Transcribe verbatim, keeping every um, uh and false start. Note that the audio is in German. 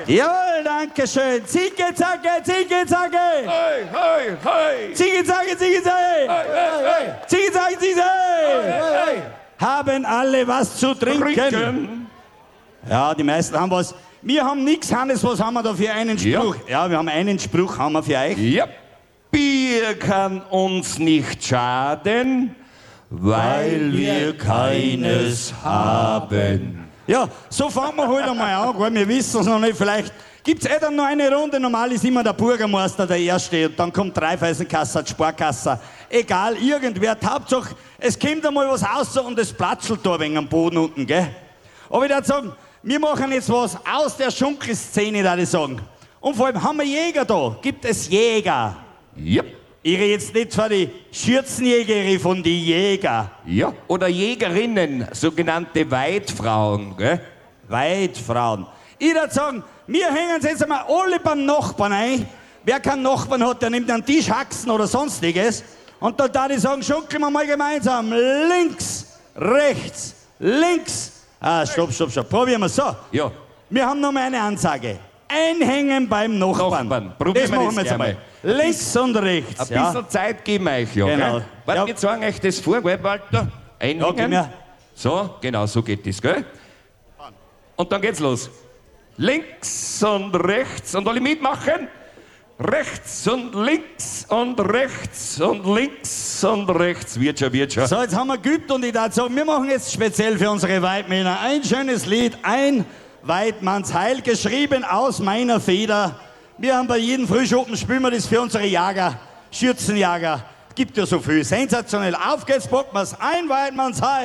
Jawohl, danke schön. Zicke, zacke, zicke, zacke. Hey, hey, hey. Zicke, zacke, zicke, zacke. Hey, hey, hey. Zicke, zacke, zicke, zacke. Hey, hey. Haben alle was zu trinken? Trinken. Ja, die meisten haben was. Wir haben nichts, Hannes, was haben wir da für einen Spruch? Ja, ja wir haben einen Spruch, haben wir für euch. Ja. Bier kann uns nicht schaden, weil wir keines haben. Ja, so fangen wir halt einmal an, weil wir wissen es noch nicht. Vielleicht gibt es eh dann noch eine Runde. Normal ist immer der Bürgermeister der Erste und dann kommt Raiffeisenkasse, die Sparkasse. Egal, irgendwer. Die Hauptsache, es kommt einmal was raus und es platschelt da wegen am Boden unten, gell? Aber ich würde sagen, wir machen jetzt was aus der Schunkelszene, würde ich sagen. Und vor allem haben wir Jäger da. Gibt es Jäger? Ja. Ich rede jetzt nicht von die Schürzenjägerin, von die Jäger. Ja. Oder Jägerinnen, sogenannte Weidfrauen, gell? Weidfrauen. Ich würde sagen, wir hängen uns jetzt einmal alle beim Nachbarn ein. Wer keinen Nachbarn hat, der nimmt einen Tischhaxen oder sonstiges. Und dann würde ich sagen, schunkeln wir mal gemeinsam. Links, rechts, links. Ah, stopp, stopp, stopp. Probieren wir so. Ja. Wir haben noch mal eine Ansage. Einhängen beim Nachbarn. Nachbarn. Probieren Das wir machen das wir jetzt gleich einmal. Links und rechts. Ein bisschen Ja. Zeit geben wir euch, ja. Genau. Gell? Warte, Ja. wir sagen euch das vor, gell, Walter? Einhängen. Ja, gib mir. So, genau, so geht das, gell? Und dann geht's los. Links und rechts und alle mitmachen. Rechts und links und rechts und links und rechts. Wird schon, wird schon. So, jetzt haben wir geübt und ich würde sagen, wir machen jetzt speziell für unsere Weidmänner ein schönes Lied, ein Weidmannsheil, geschrieben aus meiner Feder. Wir haben bei jedem Frühschoppen, spielen wir das für unsere Jager, Schürzenjager. Gibt ja so viel. Sensationell. Auf geht's, packen wir's. Ein Weidmannsheil.